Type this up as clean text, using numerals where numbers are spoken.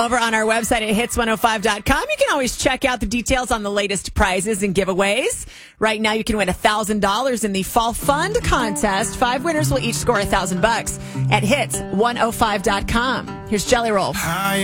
Over on our website at hits105.com, you can always check out the details on the latest prizes and giveaways. Right now, you can win $1,000 in the Fall Fund contest. 5 winners will each score $1,000 at hits105.com. Here's Jelly Roll.